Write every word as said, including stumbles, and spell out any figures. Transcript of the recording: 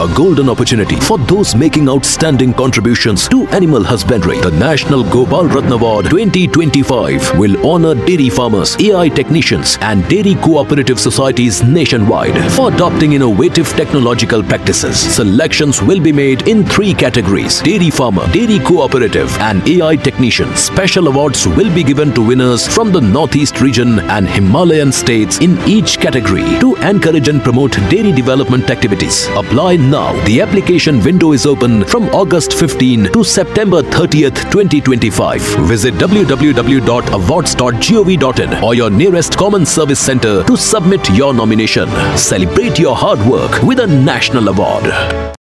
a golden opportunity for those making outstanding contributions to animal husbandry. The National Gopal Ratna Award twenty twenty-five will honor dairy farmers, A I technicians and dairy cooperative societies nationwide for adopting innovative technological practices. Selections will be made in three categories: dairy farmer, dairy cooperative and A I technician. Special awards will be given to winners from the Northeast region and Himalayan states in each category to encourage and promote dairy development activities. Apply now. The application window is open from August fifteenth to September thirtieth, twenty twenty-five. Visit w w w dot awards dot gov dot in or your nearest common service center to submit your nomination. Celebrate your hard work with a national award.